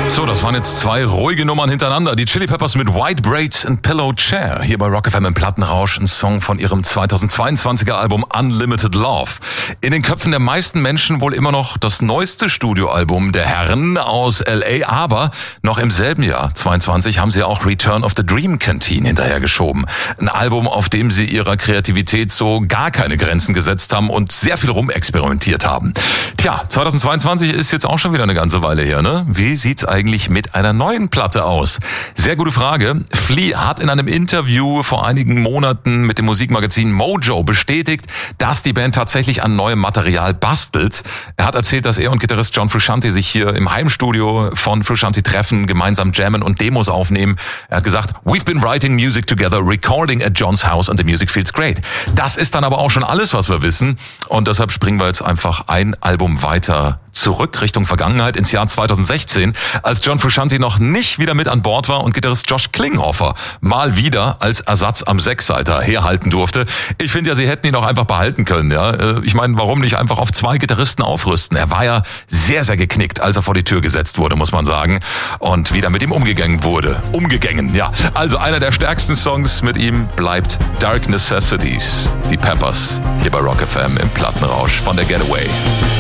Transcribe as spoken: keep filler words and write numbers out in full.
So, das waren jetzt zwei ruhige Nummern hintereinander. Die Chili Peppers mit White Braids and Pillow Chair. Hier bei Rock F M im Plattenrausch, ein Song von ihrem zweitausendzweiundzwanziger Album Unlimited Love. In den Köpfen der meisten Menschen wohl immer noch das neueste Studioalbum der Herren aus L A. Aber noch im selben Jahr, zweiundzwanzig, haben sie auch Return of the Dream Canteen hinterhergeschoben. Ein Album, auf dem sie ihrer Kreativität so gar keine Grenzen gesetzt haben und sehr viel rumexperimentiert haben. Tja, zweitausendzweiundzwanzig ist jetzt auch schon wieder eine ganze Weile her, ne? Wie sieht's eigentlich mit einer neuen Platte aus? Sehr gute Frage. Flea hat in einem Interview vor einigen Monaten mit dem Musikmagazin Mojo bestätigt, dass die Band tatsächlich an neuem Material bastelt. Er hat erzählt, dass er und Gitarrist John Frusciante sich hier im Heimstudio von Frusciante treffen, gemeinsam jammen und Demos aufnehmen. Er hat gesagt, we've been writing music together, recording at John's house and the music feels great. Das ist dann aber auch schon alles, was wir wissen. Und deshalb springen wir jetzt einfach ein Album weiter zurück Richtung Vergangenheit ins Jahr zweitausendsechzehn, als John Frusciante noch nicht wieder mit an Bord war und Gitarrist Josh Klinghoffer mal wieder als Ersatz am Sechsseiter herhalten durfte. Ich finde ja, sie hätten ihn auch einfach behalten können. Ja, ich meine, warum nicht einfach auf zwei Gitarristen aufrüsten? Er war ja sehr, sehr geknickt, als er vor die Tür gesetzt wurde, muss man sagen, und wieder mit ihm umgegangen wurde. Umgegangen, ja. Also einer der stärksten Songs mit ihm bleibt Dark Necessities, die Peppers, hier bei Rock F M im Plattenrausch von der Getaway.